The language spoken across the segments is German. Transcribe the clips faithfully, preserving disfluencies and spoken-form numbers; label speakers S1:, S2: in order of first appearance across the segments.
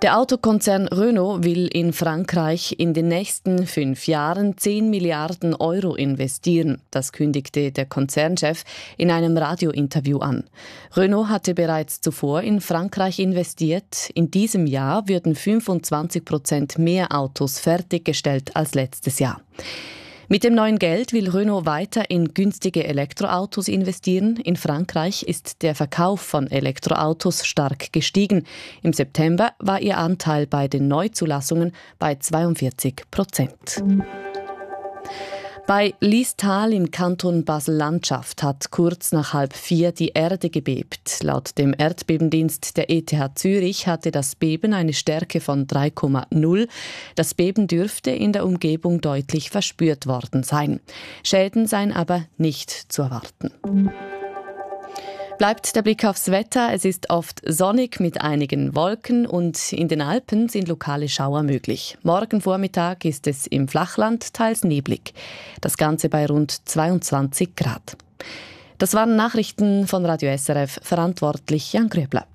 S1: Der Autokonzern Renault will in Frankreich in den nächsten fünf Jahren zehn Milliarden Euro investieren. Das kündigte der Konzernchef in einem Radiointerview an. Renault hatte bereits zuvor in Frankreich investiert. In diesem Jahr würden fünfundzwanzig Prozent mehr Autos fertiggestellt als letztes Jahr. Mit dem neuen Geld will Renault weiter in günstige Elektroautos investieren. In Frankreich ist der Verkauf von Elektroautos stark gestiegen. Im September war ihr Anteil bei den Neuzulassungen bei zweiundvierzig Prozent. Bei Liestal im Kanton Basel-Landschaft hat kurz nach halb vier die Erde gebebt. Laut dem Erdbebendienst der E T H Zürich hatte das Beben eine Stärke von drei Komma null. Das Beben dürfte in der Umgebung deutlich verspürt worden sein. Schäden seien aber nicht zu erwarten. Bleibt der Blick aufs Wetter. Es ist oft sonnig mit einigen Wolken und in den Alpen sind lokale Schauer möglich. Morgen Vormittag ist es im Flachland teils neblig. Das Ganze bei rund zweiundzwanzig Grad. Das waren Nachrichten von Radio S R F, verantwortlich Jan Gröbler.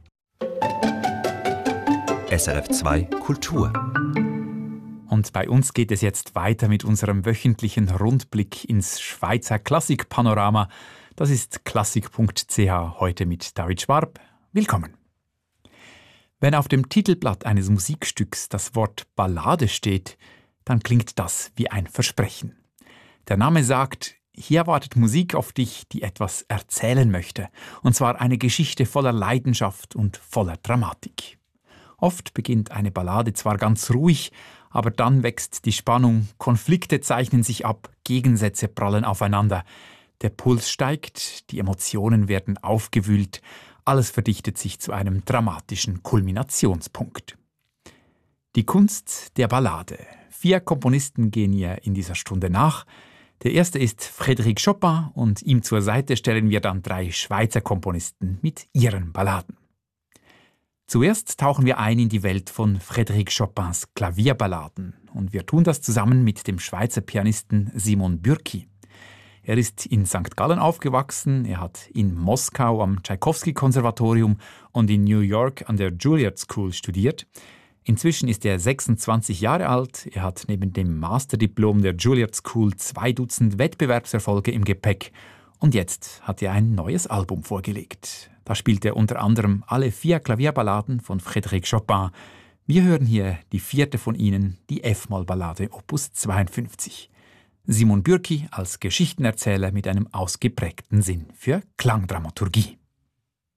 S2: S R F zwei Kultur.
S3: Und bei uns geht es jetzt weiter mit unserem wöchentlichen Rundblick ins Schweizer Klassikpanorama. Das ist klassik punkt c h, heute mit David Schwab. Willkommen. Wenn auf dem Titelblatt eines Musikstücks das Wort Ballade steht, dann klingt das wie ein Versprechen. Der Name sagt, hier wartet Musik auf dich, die etwas erzählen möchte, und zwar eine Geschichte voller Leidenschaft und voller Dramatik. Oft beginnt eine Ballade zwar ganz ruhig, aber dann wächst die Spannung, Konflikte zeichnen sich ab, Gegensätze prallen aufeinander. Der Puls steigt, die Emotionen werden aufgewühlt, alles verdichtet sich zu einem dramatischen Kulminationspunkt. Die Kunst der Ballade. Vier Komponisten gehen ihr in dieser Stunde nach. Der erste ist Frédéric Chopin und ihm zur Seite stellen wir dann drei Schweizer Komponisten mit ihren Balladen. Zuerst tauchen wir ein in die Welt von Frédéric Chopins Klavierballaden und wir tun das zusammen mit dem Schweizer Pianisten Simon Bürki. Er ist in Sankt Gallen aufgewachsen, er hat in Moskau am Tschaikowski-Konservatorium und in New York an der Juilliard School studiert. Inzwischen ist er sechsundzwanzig Jahre alt, er hat neben dem Masterdiplom der Juilliard School zwei Dutzend Wettbewerbserfolge im Gepäck und jetzt hat er ein neues Album vorgelegt. Da spielt er unter anderem alle vier Klavierballaden von Frédéric Chopin. Wir hören hier die vierte von ihnen, die F-Moll-Ballade Opus zweiundfünfzig. Simon Bürki als Geschichtenerzähler mit einem ausgeprägten Sinn für Klangdramaturgie.